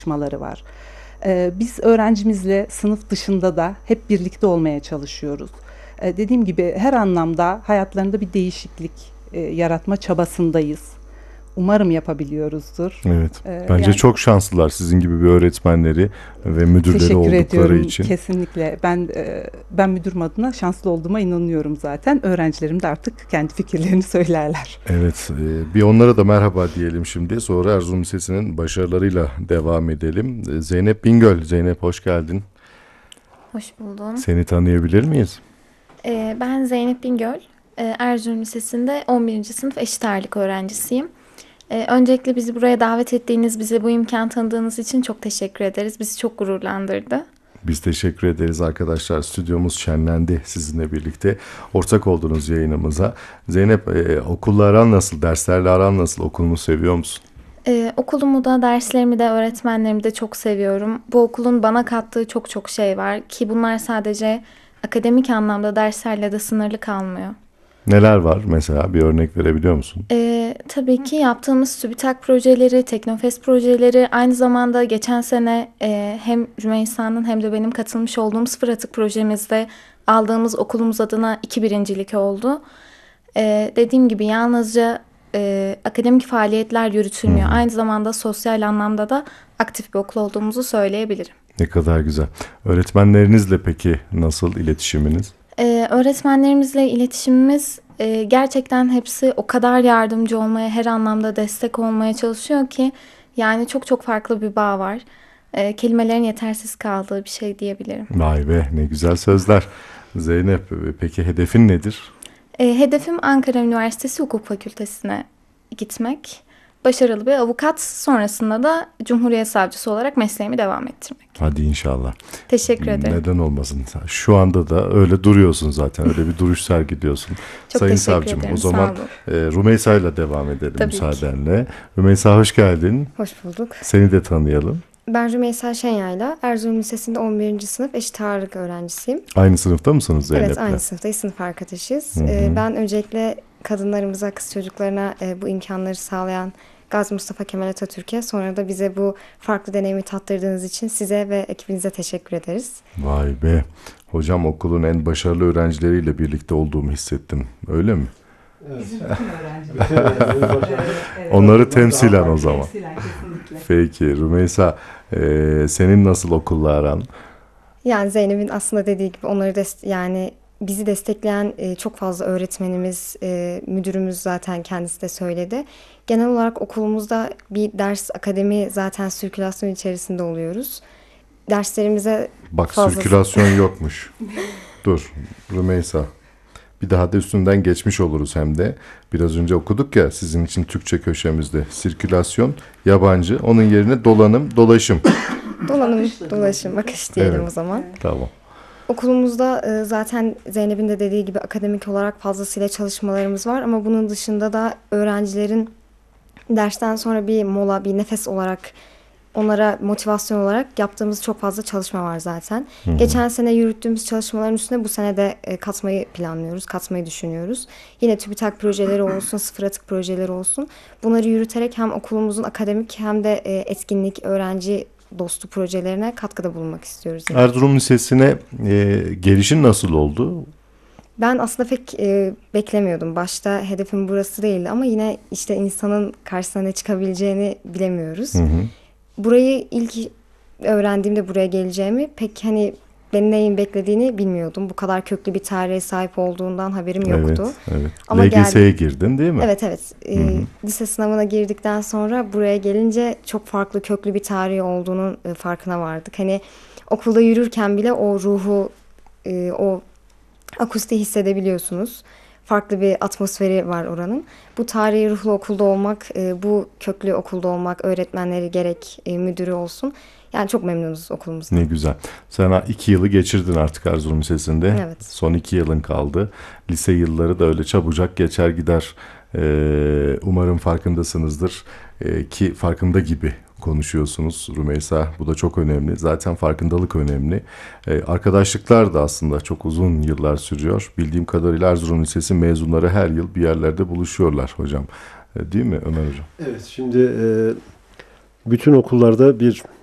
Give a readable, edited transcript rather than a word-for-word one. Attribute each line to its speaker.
Speaker 1: çalışmaları var. Biz öğrencimizle sınıf dışında da hep birlikte olmaya çalışıyoruz. Dediğim gibi her anlamda hayatlarında bir değişiklik yaratma çabasındayız. Umarım yapabiliyoruzdur.
Speaker 2: Evet. Bence
Speaker 1: Yani
Speaker 2: çok şanslılar sizin gibi bir öğretmenleri ve müdürleri
Speaker 1: teşekkür
Speaker 2: oldukları
Speaker 1: ediyorum
Speaker 2: için.
Speaker 1: kesinlikle. Ben müdürüm adına şanslı olduğuma inanıyorum zaten. Öğrencilerim de artık kendi fikirlerini söylerler.
Speaker 2: Evet, bir onlara da merhaba diyelim şimdi. Sonra Erzurum Lisesi'nin başarılarıyla devam edelim. Zeynep Bingöl. Zeynep hoş geldin.
Speaker 3: Hoş buldum.
Speaker 2: Seni tanıyabilir miyiz?
Speaker 3: Ben Zeynep Bingöl. Erzurum Lisesi'nde 11. sınıf eşit ağırlık öğrencisiyim. Öncelikle bizi buraya davet ettiğiniz, bize bu imkan tanıdığınız için çok teşekkür ederiz. Bizi çok gururlandırdı.
Speaker 2: Biz teşekkür ederiz arkadaşlar. Stüdyomuz şenlendi sizinle birlikte. Ortak oldunuz yayınımıza. Zeynep, okulla aran nasıl? Derslerle aran nasıl? Okulunu seviyor musun?
Speaker 3: Okulumu da, derslerimi de, öğretmenlerimi de çok seviyorum. Bu okulun bana kattığı çok şey var ki bunlar sadece akademik anlamda derslerle de sınırlı kalmıyor.
Speaker 2: Neler var mesela? Bir örnek verebiliyor musun?
Speaker 3: Tabii ki yaptığımız TÜBİTAK projeleri, Teknofest projeleri, aynı zamanda geçen sene hem Rümeysa'nın hem de benim katılmış olduğum Sıfır Atık projemizde aldığımız okulumuz adına 2 birincilik oldu. Dediğim gibi yalnızca akademik faaliyetler yürütülmüyor. Aynı zamanda sosyal anlamda da aktif bir okul olduğumuzu söyleyebilirim.
Speaker 2: Ne kadar güzel. Öğretmenlerinizle peki nasıl iletişiminiz?
Speaker 3: Öğretmenlerimizle iletişimimiz gerçekten hepsi o kadar yardımcı olmaya, her anlamda destek olmaya çalışıyor ki yani çok farklı bir bağ var. Kelimelerin yetersiz kaldığı bir şey diyebilirim.
Speaker 2: Vay be, ne güzel sözler. Zeynep, peki hedefin nedir?
Speaker 3: Hedefim Ankara Üniversitesi Hukuk Fakültesi'ne gitmek. Başarılı bir avukat, sonrasında da Cumhuriyet Savcısı olarak mesleğimi devam ettirmek.
Speaker 2: Hadi inşallah.
Speaker 3: Teşekkür ederim.
Speaker 2: Neden olmasın? Şu anda da öyle duruyorsun zaten. Öyle bir duruş sergiliyorsun.
Speaker 3: Çok
Speaker 2: Sayın
Speaker 3: teşekkür
Speaker 2: Savcım,
Speaker 3: ederim.
Speaker 2: o zaman Rümeysa ile devam edelim
Speaker 3: Tabii ki.
Speaker 2: müsaadenle. Rümeysa hoş geldin.
Speaker 4: Hoş bulduk.
Speaker 2: Seni de tanıyalım.
Speaker 4: Ben Rümeysa Şenyayla Erzurum Lisesi'nde 11. sınıf eşit ağırlık öğrencisiyim.
Speaker 2: Aynı sınıfta mısınız Zeynep'le?
Speaker 4: Evet, aynı sınıftayız, sınıf arkadaşıyız. Ben öncelikle kadınlarımıza, kız çocuklarına bu imkanları sağlayan Gazi Mustafa Kemal Atatürk'e, sonra da bize bu farklı deneyimi tattırdığınız için size ve ekibinize teşekkür ederiz.
Speaker 2: Vay be. Hocam, okulun en başarılı öğrencileriyle birlikte olduğumu hissettim. Öyle mi?
Speaker 1: Bizim bütün öğrenciler.
Speaker 2: Onları temsilen o zaman.
Speaker 1: Temsilen, kesinlikle.
Speaker 2: Peki Rümeysa, senin nasıl okulla aran?
Speaker 4: Yani Zeynep'in aslında dediği gibi onları yani bizi destekleyen çok fazla öğretmenimiz, müdürümüz zaten kendisi de söyledi. Genel olarak okulumuzda bir ders, akademi zaten sirkülasyon içerisinde oluyoruz. Derslerimize
Speaker 2: Bak,
Speaker 4: fazlası.
Speaker 2: sirkülasyon yokmuş. Dur Rümeysa. Bir daha da üstünden geçmiş oluruz hem de. Biraz önce okuduk ya sizin için Türkçe köşemizde. Sirkülasyon yabancı. Onun yerine dolanım, dolaşım.
Speaker 4: Dolanım, dolaşım, akış diyelim
Speaker 2: Evet.
Speaker 4: o zaman.
Speaker 2: Tamam.
Speaker 4: Okulumuzda zaten Zeynep'in de dediği gibi akademik olarak fazlasıyla çalışmalarımız var. Ama bunun dışında da öğrencilerin dersten sonra bir mola, bir nefes olarak, onlara motivasyon olarak yaptığımız çok fazla çalışma var zaten. Geçen sene yürüttüğümüz çalışmaların üstüne bu sene de katmayı planlıyoruz, katmayı düşünüyoruz. Yine TÜBİTAK projeleri olsun, sıfır atık projeleri olsun. Bunları yürüterek hem okulumuzun akademik hem de etkinlik, öğrenci dostu projelerine katkıda bulunmak istiyoruz. Yani.
Speaker 2: Erzurum Lisesi'ne gelişin nasıl oldu?
Speaker 4: Ben aslında pek beklemiyordum. Başta hedefim burası değildi ama yine işte insanın karşısına ne çıkabileceğini bilemiyoruz. Burayı ilk öğrendiğimde buraya geleceğimi pek beni neyin beklediğini bilmiyordum. Bu kadar köklü bir tarihe sahip olduğundan haberim yoktu.
Speaker 2: Evet.
Speaker 4: Ama
Speaker 2: LGS'ye girdin değil mi?
Speaker 4: Evet. Lise sınavına girdikten sonra buraya gelince çok farklı köklü bir tarihi olduğunun farkına vardık. Okulda yürürken bile o ruhu, o akustiği hissedebiliyorsunuz. Farklı bir atmosferi var oranın. Bu tarihi ruhlu okulda olmak, bu köklü okulda olmak, öğretmenleri gerek müdürü olsun. Yani çok memnunuz okulumuzdan.
Speaker 2: Ne güzel. Sen 2 yılı geçirdin artık Erzurum Lisesi'nde.
Speaker 4: Evet.
Speaker 2: Son 2 yılın kaldı. Lise yılları da öyle çabucak geçer gider. Umarım farkındasınızdır. Ki farkında gibi konuşuyorsunuz Rümeysa. Bu da çok önemli. Zaten farkındalık önemli. Arkadaşlıklar da aslında çok uzun yıllar sürüyor. Bildiğim kadarıyla Erzurum Lisesi mezunları her yıl bir yerlerde buluşuyorlar hocam. Değil mi Ömer hocam?
Speaker 5: Evet, şimdi bütün okullarda bir